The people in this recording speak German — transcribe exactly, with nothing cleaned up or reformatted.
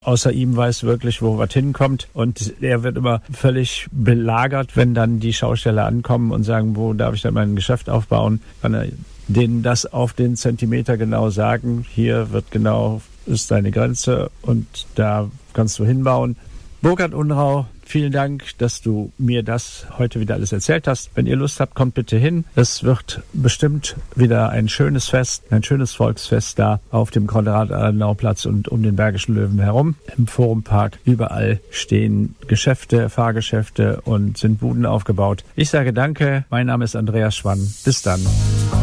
Außer ihm weiß wirklich, wo was hinkommt. Und er wird immer völlig belagert, wenn dann die Schausteller ankommen und sagen, wo darf ich denn mein Geschäft aufbauen? Kann er denen das auf den Zentimeter genau sagen. Hier wird genau, ist deine Grenze und da kannst du hinbauen. Burkhard Unrau, vielen Dank, dass du mir das heute wieder alles erzählt hast. Wenn ihr Lust habt, kommt bitte hin. Es wird bestimmt wieder ein schönes Fest, ein schönes Volksfest da auf dem Konrad-Adenauer-Platz und um den Bergischen Löwen herum. Im Forumpark überall stehen Geschäfte, Fahrgeschäfte und sind Buden aufgebaut. Ich sage danke. Mein Name ist Andreas Schwann. Bis dann.